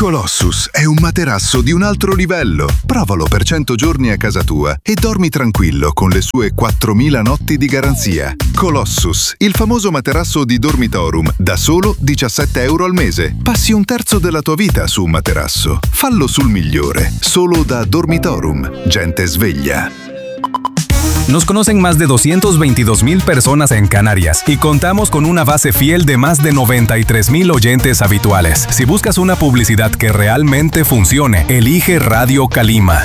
Colossus è un materasso di un altro livello. Provalo per 100 giorni a casa tua e dormi tranquillo con le sue 4.000 notti di garanzia. Colossus, il famoso materasso di Dormitorum, da solo 17 euro al mese. Passi un terzo della tua vita su un materasso. Fallo sul migliore, solo da Dormitorum. Gente sveglia. Nos conocen más de 222,000 personas en Canarias y contamos con una base fiel de más de 93,000 oyentes habituales. Si buscas una publicidad que realmente funcione, elige Radio Calima.